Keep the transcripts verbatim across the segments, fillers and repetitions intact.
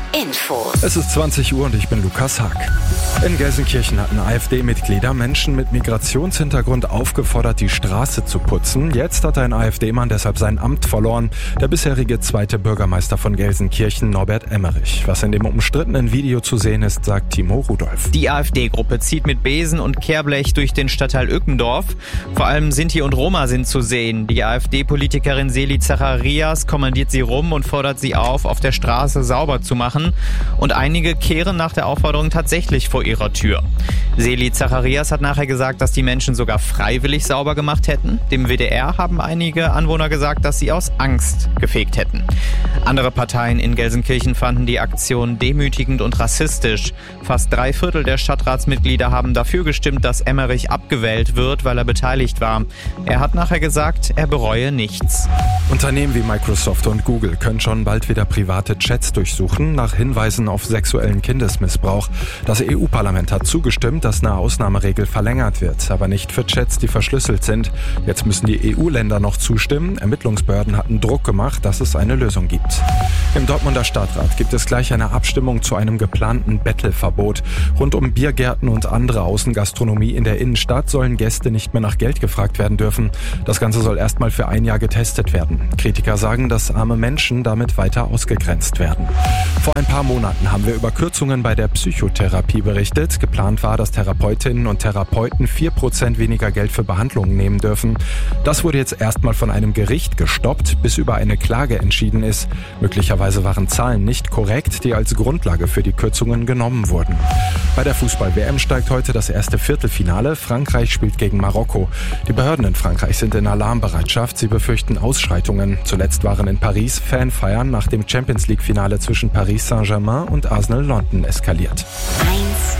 Infos. Es ist zwanzig Uhr und ich bin Lukas Haag. In Gelsenkirchen hatten AfD-Mitglieder Menschen mit Migrationshintergrund aufgefordert, die Straße zu putzen. Jetzt hat ein AfD-Mann deshalb sein Amt verloren. Der bisherige zweite Bürgermeister von Gelsenkirchen, Norbert Emmerich. Was in dem umstrittenen Video zu sehen ist, sagt Timo Rudolph. Die AfD-Gruppe zieht mit Besen und Kehrblech durch den Stadtteil Ückendorf. Vor allem Sinti und Roma sind zu sehen. Die AfD-Politikerin Seli Zacharias kommandiert sie rum und fordert sie auf, auf der Straße sauber zu machen. Und einige kehren nach der Aufforderung tatsächlich vor ihrer Tür. Seli Zacharias hat nachher gesagt, dass die Menschen sogar freiwillig sauber gemacht hätten. Dem W D R haben einige Anwohner gesagt, dass sie aus Angst gefegt hätten. Andere Parteien in Gelsenkirchen fanden die Aktion demütigend und rassistisch. Fast drei Viertel der Stadtratsmitglieder haben dafür gestimmt, dass Emmerich abgewählt wird, weil er beteiligt war. Er hat nachher gesagt, er bereue nichts. Unternehmen wie Microsoft und Google können schon bald wieder private Chats durchsuchen, nach Hinweisen auf sexuellen Kindesmissbrauch. Das E U-Parlament hat zugestimmt, dass eine Ausnahmeregel verlängert wird, aber nicht für Chats, die verschlüsselt sind. Jetzt müssen die E U-Länder noch zustimmen. Ermittlungsbehörden hatten Druck gemacht, dass es eine Lösung gibt. Im Dortmunder Stadtrat gibt es gleich eine Abstimmung zu einem geplanten Bettelverbot. Rund um Biergärten und andere Außengastronomie in der Innenstadt sollen Gäste nicht mehr nach Geld gefragt werden dürfen. Das Ganze soll erstmal für ein Jahr getestet werden. Kritiker sagen, dass arme Menschen damit weiter ausgegrenzt werden. Vor ein paar Monaten haben wir über Kürzungen bei der Psychotherapie berichtet. Geplant war, dass Therapeutinnen und Therapeuten vier Prozent weniger Geld für Behandlungen nehmen dürfen. Das wurde jetzt erstmal von einem Gericht gestoppt, bis über eine Klage entschieden ist. Möglicherweise waren Zahlen nicht korrekt, die als Grundlage für die Kürzungen genommen wurden. Bei der Fußball-W M steigt heute das erste Viertelfinale. Frankreich spielt gegen Marokko. Die Behörden in Frankreich sind in Alarmbereitschaft. Sie befürchten Ausschreitungen. Zuletzt waren in Paris Fanfeiern nach dem Champions-League-Finale zwischen Paris Saint-Germain und Arsenal London eskaliert. eins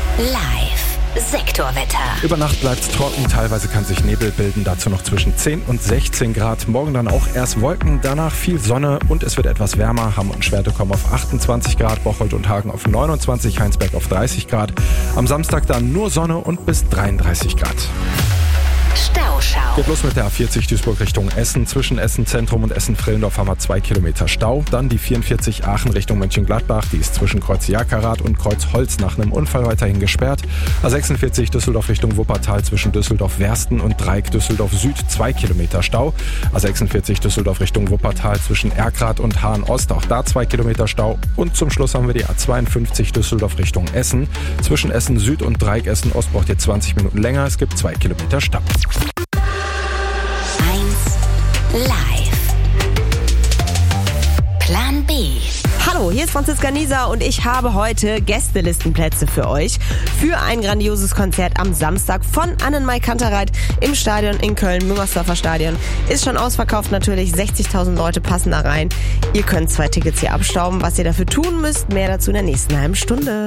Live Sektorwetter. Über Nacht bleibt's trocken, teilweise kann sich Nebel bilden, dazu noch zwischen zehn und sechzehn Grad. Morgen dann auch erst Wolken, danach viel Sonne und es wird etwas wärmer. Hamm und Schwerte kommen auf achtundzwanzig Grad, Bocholt und Hagen auf neunundzwanzig, Heinsberg auf dreißig Grad. Am Samstag dann nur Sonne und bis dreiunddreißig Grad. Stauschau. Geht los mit der A vierzig Duisburg Richtung Essen. Zwischen Essen Zentrum und Essen-Frillendorf haben wir zwei Kilometer Stau. Dann die vierundvierzig Aachen Richtung Mönchengladbach. Die ist zwischen Kreuz Jackerat und Kreuz Holz nach einem Unfall weiterhin gesperrt. A sechsundvierzig Düsseldorf Richtung Wuppertal zwischen Düsseldorf-Wersten und Dreieck Düsseldorf Süd zwei Kilometer Stau. A sechsundvierzig Düsseldorf Richtung Wuppertal zwischen Erkrath und Hahn-Ost. Auch da zwei Kilometer Stau. Und zum Schluss haben wir die A zweiundfünfzig Düsseldorf Richtung Essen. Zwischen Essen Süd und Dreieck Essen Ost braucht ihr zwanzig Minuten länger. Es gibt zwei Kilometer Stau. Live. Plan B. Hallo, hier ist Franziska Nieser und ich habe heute Gästelistenplätze für euch für ein grandioses Konzert am Samstag von Annenmai Kantereit im Stadion in Köln, Müngersdorfer Stadion. Ist schon ausverkauft natürlich, sechzigtausend Leute passen da rein. Ihr könnt zwei Tickets hier abstauben. Was ihr dafür tun müsst, mehr dazu in der nächsten halben Stunde.